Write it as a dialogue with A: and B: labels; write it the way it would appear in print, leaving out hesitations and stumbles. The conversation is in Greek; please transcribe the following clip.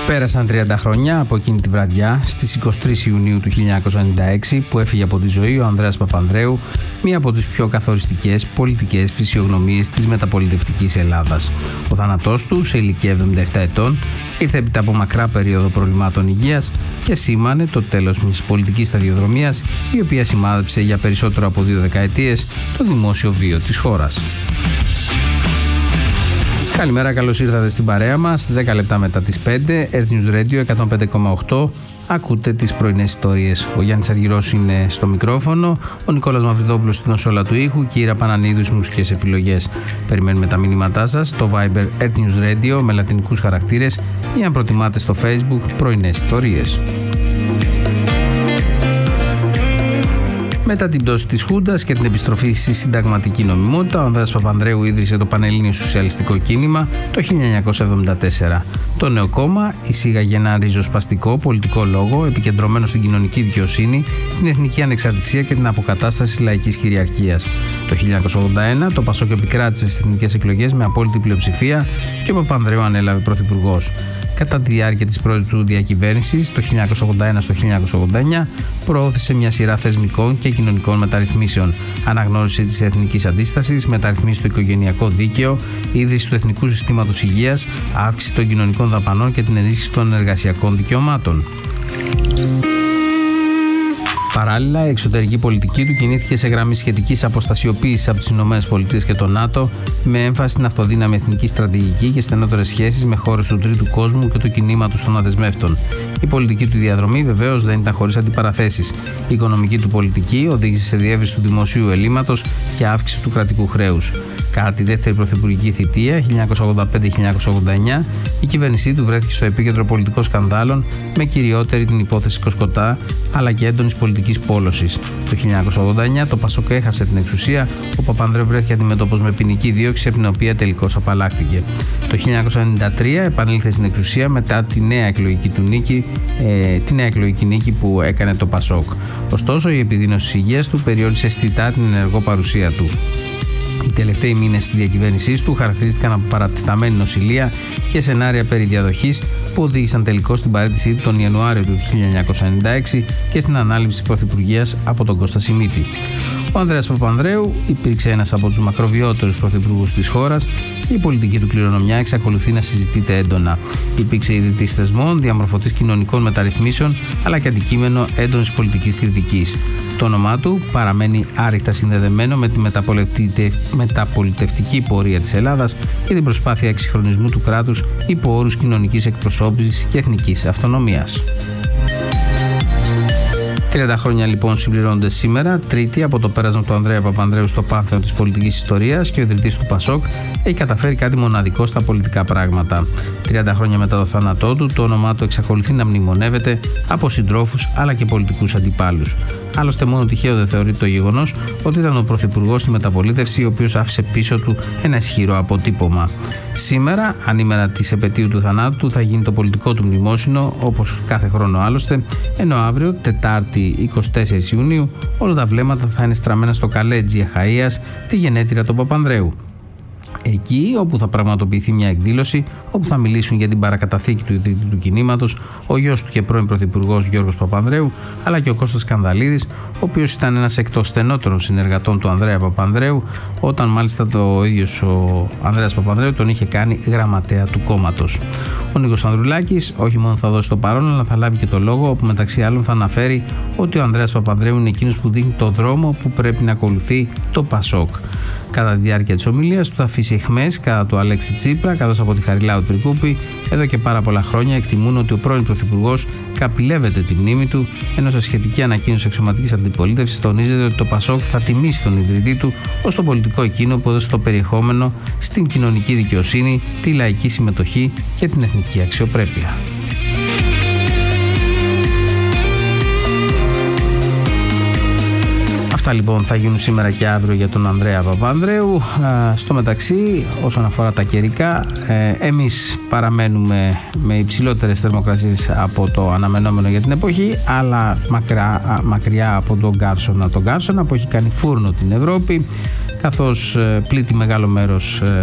A: Πέρασαν 30 χρόνια από εκείνη τη βραδιά, στις 23 Ιουνίου του 1996, που έφυγε από τη ζωή ο Ανδρέας Παπανδρέου, μία από τις πιο καθοριστικές πολιτικές φυσιογνωμίες της μεταπολιτευτικής Ελλάδας. Ο θάνατός του, σε ηλικία 77 ετών, ήρθε έπειτα από μακρά περίοδο προβλημάτων υγείας και σήμανε το τέλος μιας πολιτικής σταδιοδρομίας, η οποία σημάδεψε για περισσότερο από 2 δεκαετίες το δημόσιο βίο της χώρας. Καλημέρα, καλώς ήρθατε στην παρέα μας. 10 λεπτά μετά τις 5, Earth News Radio 105,8. Ακούτε τις πρωινές ιστορίες. Ο Γιάννης Αργυρός είναι στο μικρόφωνο, ο Νικόλας Μαυριδόπουλος στην κονσόλα του ήχου και η Ήρα Πανανίδου στις μουσικές επιλογές. Περιμένουμε τα μηνύματά σας στο Viber Earth News Radio με λατινικούς χαρακτήρες ή αν προτιμάτε στο Facebook πρωινές ιστορίες. Μετά την πτώση της Χούντας και την επιστροφή στη συνταγματική νομιμότητα, ο Ανδρέας Παπανδρέου ίδρυσε το Πανελλήνιο Σοσιαλιστικό Κίνημα το 1974. Το νέο κόμμα εισήγαγε ένα ριζοσπαστικό πολιτικό λόγο επικεντρωμένο στην κοινωνική δικαιοσύνη, την εθνική ανεξαρτησία και την αποκατάσταση λαϊκής κυριαρχίας. Το 1981 το Πασόκ επικράτησε στις εθνικές εκλογές με απόλυτη πλειοψηφία και ο Παπανδρέου ανέλαβε πρωθυπουργός. Κατά τη διάρκεια της πρώτης του διακυβέρνησης, το 1981 στο 1989, προώθησε μια σειρά θεσμικών και κοινωνικών μεταρρυθμίσεων. Αναγνώριση της εθνικής αντίστασης, μεταρρυθμίσεις στο οικογενειακό δίκαιο, ίδρυση του Εθνικού Συστήματος Υγείας, αύξηση των κοινωνικών δαπανών και την ενίσχυση των εργασιακών δικαιωμάτων. Παράλληλα, η εξωτερική πολιτική του κινήθηκε σε γραμμή σχετικής αποστασιοποίησης από τις ΗΠΑ και το ΝΑΤΟ, με έμφαση στην αυτοδύναμη εθνική στρατηγική και στενότερες σχέσεις με χώρες του τρίτου κόσμου και του κινήματος των αδεσμεύτων. Η πολιτική του διαδρομή βεβαίως δεν ήταν χωρίς αντιπαραθέσεις. Η οικονομική του πολιτική οδήγησε σε διεύρυνση του δημοσίου ελλείμματος και αύξηση του κρατικού χρέους. Κατά τη δεύτερη πρωθυπουργική θητεία, 1985-1989, η κυβέρνησή του βρέθηκε στο επίκεντρο πολιτικών σκανδάλων, με κυριότερη την υπόθεση Κοσκοτά, αλλά και έντονης πολιτικής πόλωσης. Το 1989 το Πασόκ έχασε την εξουσία, ο Παπανδρέου βρέθηκε αντιμέτωπος με ποινική δίωξη, από την οποία τελικώς απαλλάχθηκε. Το 1993 επανήλθε στην εξουσία μετά τη νέα εκλογική νίκη που έκανε το Πασόκ. Ωστόσο, η επιδείνωση της υγείας του περιόρισε αισθητά την ενεργό παρουσία του. Οι τελευταίοι μήνες της διακυβέρνησής του χαρακτηρίστηκαν από παρατεταμένη νοσηλεία και σενάρια περί διαδοχής που οδήγησαν τελικώς στην παραίτησή του τον Ιανουάριο του 1996 και στην ανάληψη της πρωθυπουργίας από τον Κώστα Σιμίτη. Ο Ανδρέας Παπανδρέου υπήρξε ένας από τους μακροβιότερους πρωθυπουργούς της χώρας και η πολιτική του κληρονομιά εξακολουθεί να συζητείται έντονα. Υπήρξε ιδρυτής θεσμών, διαμορφωτής κοινωνικών μεταρρυθμίσεων, αλλά και αντικείμενο έντονης πολιτικής κριτικής. Το όνομά του παραμένει άρρηκτα συνδεδεμένο με τη μεταπολιτευτική πορεία της Ελλάδας και την προσπάθεια εξυγχρονισμού του κράτους υπό όρους κοινωνικής εκπροσώπησης και εθνικής αυτονομίας. 30 χρόνια λοιπόν συμπληρώνονται σήμερα, Τρίτη, από το πέρασμα του Ανδρέα Παπανδρέου στο πάνθεο της πολιτικής ιστορίας, και ο ιδρυτής του Πασόκ έχει καταφέρει κάτι μοναδικό στα πολιτικά πράγματα. 30 χρόνια μετά το θάνατό του, το όνομά του εξακολουθεί να μνημονεύεται από συντρόφους αλλά και πολιτικούς αντιπάλους. Άλλωστε, μόνο τυχαίο δεν θεωρείται το γεγονός ότι ήταν ο πρωθυπουργός στη μεταπολίτευση, ο οποίος άφησε πίσω του ένα ισχυρό αποτύπωμα. Σήμερα, ανήμερα της επετείου του θανάτου του, θα γίνει το πολιτικό του μνημόσυνο, όπως κάθε χρόνο άλλωστε, ενώ αύριο, Τετάρτη 24 Ιουνίου, όλα τα βλέμματα θα είναι στραμμένα στο Καλέτζι Αχαΐας, τη γενέτειρα του Παπανδρέου. Εκεί όπου θα πραγματοποιηθεί μια εκδήλωση, όπου θα μιλήσουν για την παρακαταθήκη του ιδρύτη του κινήματος, ο γιος του και πρώην πρωθυπουργός Γιώργος Παπανδρέου, αλλά και ο Κώστας Σκανδαλίδης, ο οποίος ήταν ένας εκ των στενότερων συνεργατών του Ανδρέα Παπανδρέου, όταν μάλιστα το ίδιος ο Ανδρέας Παπανδρέου τον είχε κάνει γραμματέα του κόμματος. Ο Νίκος Ανδρουλάκης όχι μόνο θα δώσει το παρόν, αλλά θα λάβει και το λόγο, όπου μεταξύ άλλων θα αναφέρει ότι ο Ανδρέας Παπανδρέου είναι εκείνος που δείχνει το δρόμο που πρέπει να ακολουθεί το Πασόκ. Κατά τη διάρκεια της ομιλίας του θα αφήσει αιχμές κατά του Αλέξη Τσίπρα, καθώς από τη Χαριλάου Τρικούπη εδώ και πάρα πολλά χρόνια εκτιμούν ότι ο πρώην πρωθυπουργός καπηλεύεται τη μνήμη του, ενώ σε σχετική ανακοίνωση αξιωματικής αντιπολίτευσης τονίζεται ότι το Πασόκ θα τιμήσει τον ιδρυτή του ως το πολιτικό εκείνο που έδωσε το περιεχόμενο στην κοινωνική δικαιοσύνη, τη λαϊκή συμμετοχή και την εθνική αξιοπρέπεια. Αυτά λοιπόν θα γίνουν σήμερα και αύριο για τον Ανδρέα Παπανδρέου. Στο μεταξύ, όσον αφορά τα καιρικά, εμείς παραμένουμε με υψηλότερες θερμοκρασίες από το αναμενόμενο για την εποχή, αλλά μακριά από τον Κάρσονα που έχει κάνει φούρνο την Ευρώπη, καθώς πλήττει μεγάλο μέρος